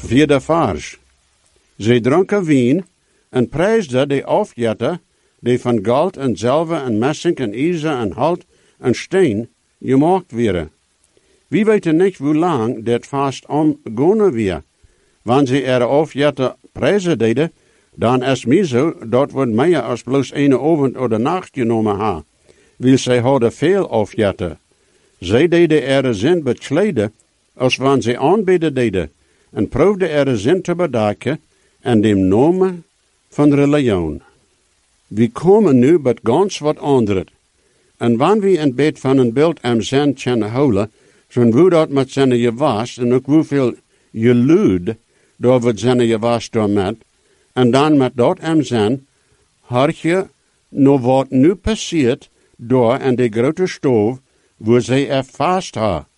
Vierde vers. Zij dronken wien en prijsden de afjetter, die van goud en zilver en messing en ijzer en hout en steen gemaakt werden. Wie weten niet hoe lang dit vast omgonnen weer. Wanneer ze er afjetter prijzen deden, dan is mij zo, dat wordt meer als bloos een avond of de nacht genomen ha. Wil zij hadden veel afjetter. Zij deden er zin bekleden, als wanneer ze aanbidden deden, en proefden er zin te bedaken, en dem nomen van religion. We komen nu bij ganz wat anders. En wanneer we een beetje van een beeld am zin kunnen houden, van hoe dat met zijn je was, en ook hoeveel je luid, door wat zijn je was door met, en dan met dat am zin, hoor je nog wat nu passiert, door en de grote stoof, waar zij er vast ha.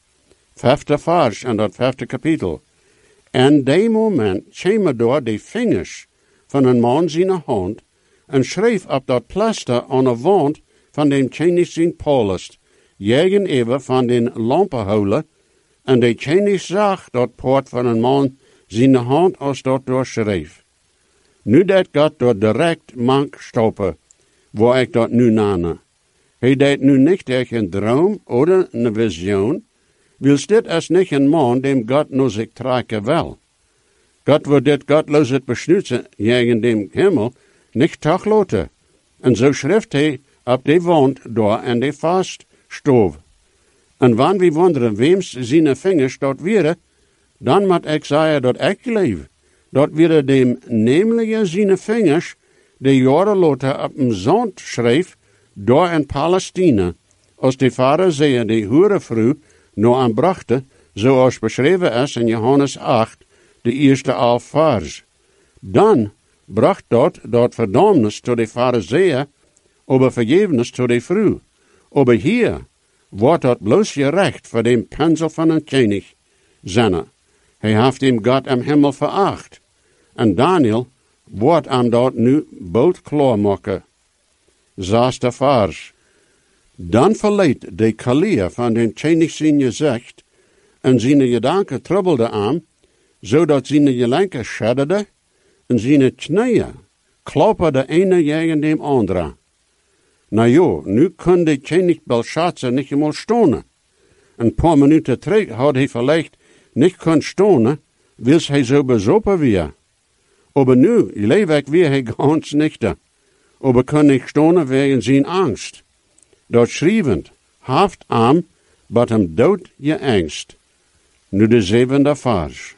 5e vers en dat 5e kapitel. En die moment kwamen door de vingers van een man zijn hand en schreef op dat plaster aan de wand van de Chinese Sint Paulus, jegen even van den lampenholen, en de Chinese zag dat poort van een man zijn hand als dat doorschreef. Nu dat God door direct mank stoppen, waar ik dat nu nane. Hij deed nu niet durch een droom oder een visioen, wils dit is niet een man dem God nu zich trekken wil. God wordt dit godloos het besnutzen tegen dem Himmel niet teruglaten. En zo schrijft hij op de wand door en de vast stoof. En wanneer we wonderen weems zijn vingers dat wieren, dan moet ik zeggen dat ik leef. Dat wieren dem nemelijke zijn vingers, de jaren later op een zand schreef, door in Palestina, als de Farizeeën die hoerenvrouw nog aanbrachten, zoals beschreven is in Johannes 8, de eerste 11 vers. Dan bracht dat verdammnis tot de Farizeeën, aber vergevenis tot de vrouw. Aber hier wordt dat bloos gerecht voor de pensel van een koning zinne. Hij heeft hem God am Himmel veracht. En Daniel wordt hem dat nu boot klaarmaken. 6e vers. Dan verleed de kalier van den koning zijn gezicht, en zijn gedanken trubbelde aan, zodat zijn gelenken schadderde, en zijn knieën klapperde ene tegen dem andere. Nou ja, nu kon de koning Belshazzar niet meer stonen. Een paar minuten terug had hij vielleicht niet kunnen stonen, wils hij zo bezopen weer. Aber nu leef ik weer hij ganz nichte. Aber kon niet stonen wegen zijn angst. Dat schrijvend, haft am, wat hem dood je angst. Nu de 7e vers.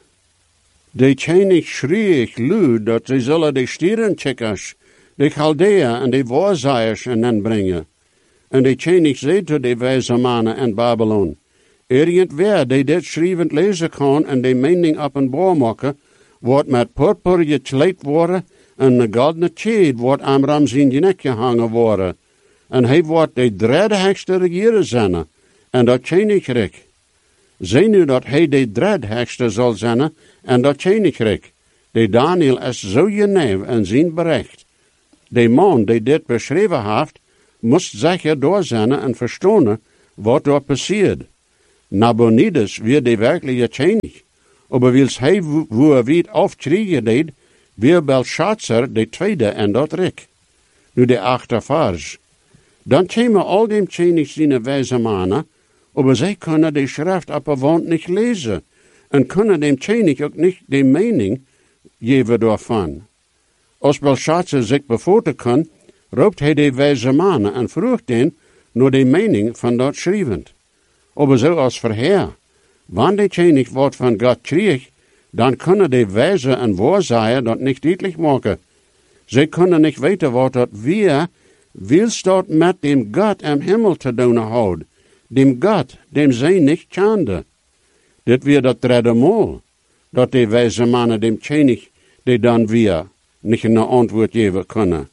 De koning schrie ik luid dat ze zullen de stierencheckers, de Chaldeën en de waarzegers inbrengen. En de koning zei tot de wijze mannen in Babylon, irgendwer die dit schrijvend lezen kan en de mening openbaar maken, wordt met purper gekleed worden en een goldene tjeed wordt aan Ram zijn nek gehangen worden. En hij wordt de dreadhekste regeren zijn, en dat koninkrijk. Zie nu dat hij de dreadhekste zal zijn, en dat koninkrijk. De Daniel is zo geneef en zijn bericht. De man die dit beschreven heeft, moest zeker door zijn en verstaan wat er passiert. Nabonidus weer de werkelijke koning. Aber wils hij wo weer afkriegen deed, weer Belshazzar de tweede en dat rijk. Nu de 8e vers. Dan kwamen al dem koning zijn wijze mannen, aber zij kunnen de schrift op de wand niet lezen, en kunnen dem koning ook niet de mening geven daarvan. Als Belshazzar zich bevoorten kan, roept hij de wijze mannen en vroeg den naar de mening van dat schrijvend. Aber zo als verheer, wanneer de koning wat van God kreeg, dan kunnen de wijze en waarzegger dat niet duidelijk maken. Zij kunnen niet weten wat dat weer wils dat met dem God am Himmel te doen houdt, dem God, dem zij niet kende. Dit weer dat derde maal, dat de wijze mannen dem koning, die dan weer niet een antwoord geven kunnen.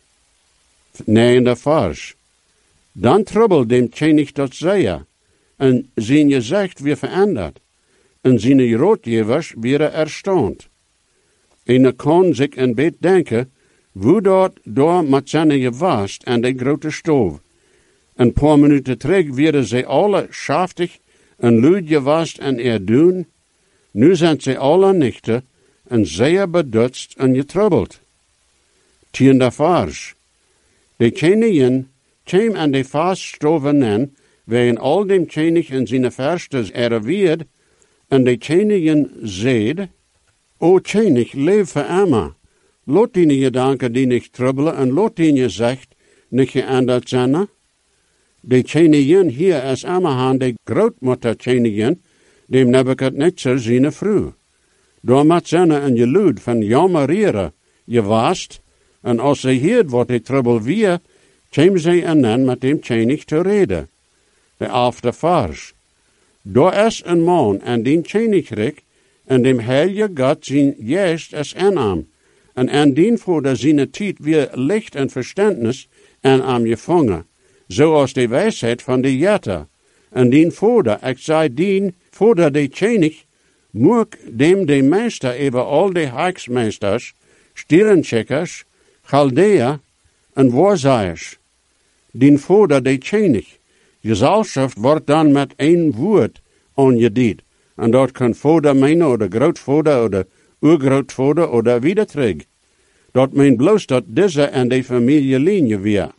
9e vers. Dan trubbelt dem koning dat zeer, en zijn gezicht weer veranderd, en zijn raadgevers weer erstaunt. En kan zich een beetje denken, hoe dat door met zijn gewast en de grote stoof. Een paar minuten terug werden zij alle schaftig en luid gewast en erdoen. Nu zijn zij alle nichten en zeer bedutst en getroubled. Tiende vers. De koningin kwam aan de vaststoven nen, wegen al dem König in zijn verstes erweerd, en de koningin zeide, O König, leef voor immer. Lot die gedanken die nicht trubbelen, en lot die zegt, nicht geändert zijn. De koningin hier is immer de grootmoeder koningin, dem Nebukadnezar zijn vrouw. Door met zijn een geluid van jammerieren, je waast, en als ze heert wat de trubbel weer, kwam ze en dan met dem König te reden. De 11e vers. Door is een man en den Königreich, en dem Heilige Gott zijn geest is aanam, en aan dien voor de zijn tijd weer licht en verständnis en am gevangen, zoals de wijsheid van de Jetter. En dien voor ik zei dien, voor de König, moek dem de meester over al de heiksmeesters, stierencheckers, Chaldeer en waarzegers. Dien voor de König. Gezelschap wordt dan met één woord aangediend. En dat kan vader meinen, oder grootvader, oder urgrootvader, oder wieder terug. Dat meent bloos dat deze en de familielinie weer.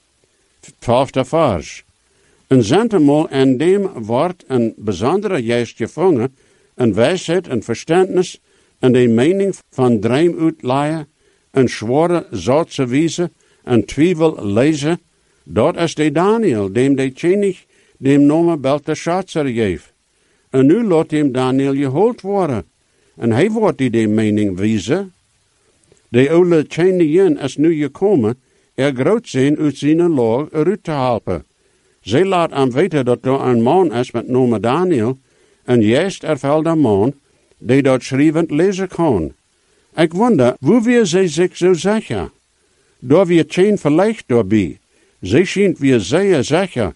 12e vers. En zentemal en dem wordt een bijzondere geest gevangen, en wijsheid en verständnis, en de mening van dream uitleien, en zware zoutse wijze, en twijfel lezen. Dat is de Daniel, dem de König dem nomen Belteshazzar geeft. En nu laat hem Daniel gehoord worden. En hij wordt die de mening wijzen. De oude koningin is nu gekomen, groot zijn uit zijn laag eruit te helpen. Zij laat hem weten dat er een man is met nomen Daniel, en juist valt een man, die dat schrijvend lezen kan. Ik wonder, hoe weer zij zich zo zeggen? Daar weer geen verlicht doorbij. Zij schijnt weer zeer zeker.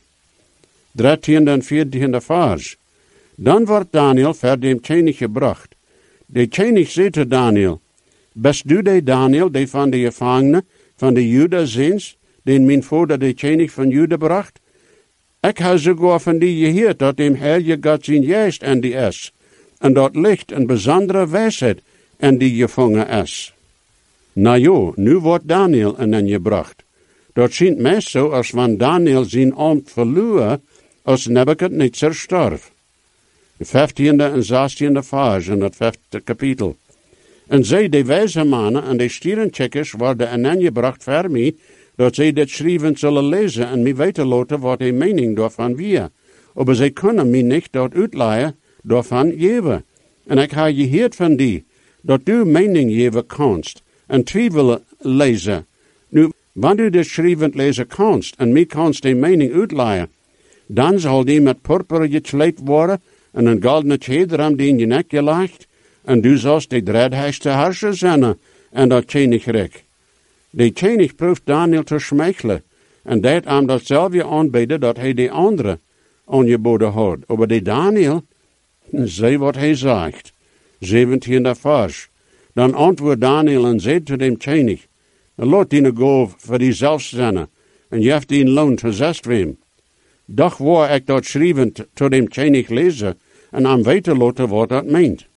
13e en 14e vers. Dan wordt Daniel voor dem König gebracht. De König zei te Daniel, bist du de Daniel, die van de gevangenen van de Juda zijns, den mijn vader de König van Juda bracht? Ik heb sogar van die gehoord dat dem Heilige Gott zijn geest en die is, en dat licht een bijzondere wijsheid en die gevangen is. Nou jo, nu wordt Daniel en dan gebracht. Dat schijnt meest zo als van Daniel zijn ambt verloren, als Nebukadnezar starf. De 15e en 16e vers in het 5e kapitel. En zij, de wijze mannen en de stierencheckers, worden aangebracht voor mij, dat zij dit schrijven zullen lezen en mij weten laten wat de mening daarvan weer. Maar zij kunnen mij niet dat uitleiden daarvan geven. En ik heb gehoord van die, dat du mening geven kanst, en twijfel lezen. Nu, wanneer du dit schrijvend lezen kanst, en mij kanst de mening uitleiden, dan zal die met purper gekleed worden, en een goldene cheder aan die in je nek gelegd, en du zalst de dreadheiste herrscher zijn, en dat Königreich. De König proeft Daniel te schmeichelen, en deed hem datzelfde aanbieden dat hij de andere aangeboden had. Maar de Daniel, zei wat hij zegt. 17e vers. Dan antwoordt Daniel en zei te dem König, laat die go voor die zelf zijn, en je hebt die loon gezest wem. Doch waar ik dat schrijven te dem König lezen, en aan weten laten wat dat meent.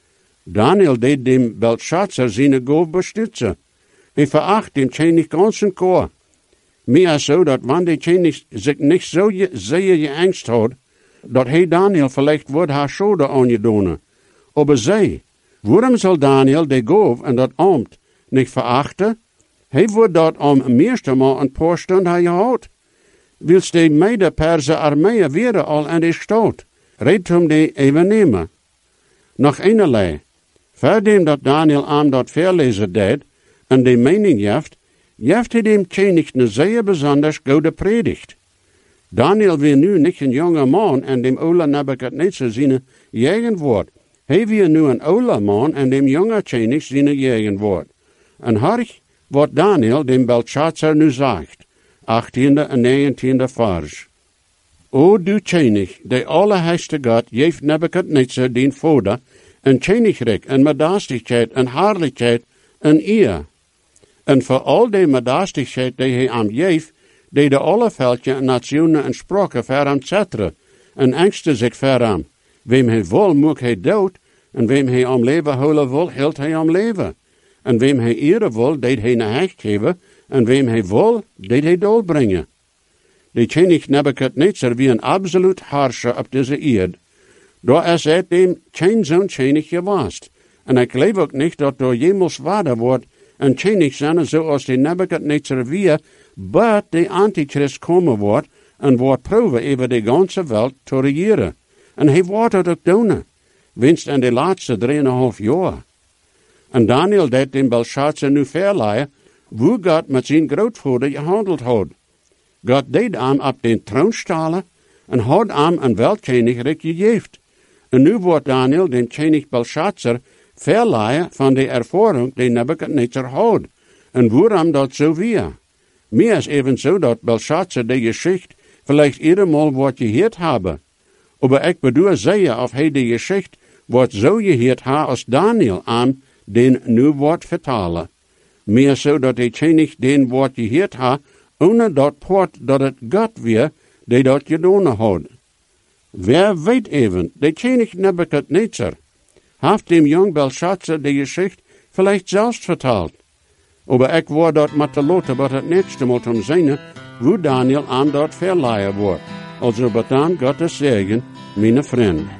Daniel deed dem Belteshazzar zijn goof bestutzen. Hij veracht dem König ganzen koor. Meer zo dat wanneer de König zich niet zo zeer geangst had, dat hij Daniel vielleicht wordt haar schode aangedoen. Aber zij, waarom zal Daniel de goof en dat ambt niet verachten? Hij wordt dat om meestal een paar stunden gehad. Wils de meide Perse armee weer al aan de stad. Reed hem de even nemen. Nog eenerlei. Verdem dat Daniel aan dat verlezen deed, en de mening jeft hij dem König een zeer besonders goede predigt. Daniel weer nu niet een jonge man en dem oude Nebukadnezar zijn eigen woord. Hij weer nu een oude man en dem jonge König zijn eigen woord. En hark wat Daniel dem Belteshazzar nu zegt. 18e en 19e vers. O du König, de allerheiste Gott, geeft Nebukadnezar den vader, en Königreich, en majesteit, en heerlijkheid, en eer. En voor al die majesteit die hij aan geeft, die de alle veldje en nationen en spraken ver hem zetten, en angsten zich ver hem. Wem hij wil, moet hij dood, En wem hij om leven houden wil, hield hij om leven. En wem hij eren wil, deed hij naar hecht geven. En wem hij wil, deed hij doodbrengen. De König Nebukadnezar wie een absoluut harscher op deze eerd. Daar is seitdem geen zo'n König geweest. En ik geloof ook niet dat door jemals waarde wordt een König zijn zoals de Nebukadnezar weer, but de Antichrist komen wordt en wordt proeven over de ganze wereld te regeren. En hij wordt het ook doen, winst in de laatste 3,5 jaar. En Daniel deed den Belshazzar nu verleiden, hoe God met zijn grootvader gehandeld had. God deed hem op den troon stalen en had hem een weltkönig gegeven. En nu wordt Daniel den König Belshazzar verleiden van de ervaring die Nebukadnezar had. En waarom dat zo weer? Meer is evenzo dat Belshazzar de Geschichte vielleicht eenmaal wordt gehoord hebben. Aber ik bedoel zeker of hij de Geschichte wordt zo gehoord hebben als Daniel aan den nu wordt vertalen. Meer zo dat de König den wordt gehoord hebben, ohne dat poort dat het God weer die dat gedaan had. Wer weet even, de König Nebukadnezar heeft dem jong Belshazzar de Geschichte vielleicht zelfs verteld. Aber ik word dat met de loten wat het nächste Mal om zijn, hoe Daniel aan dat verleihen wordt. Also bedan Gottes Segen, meine Freunde.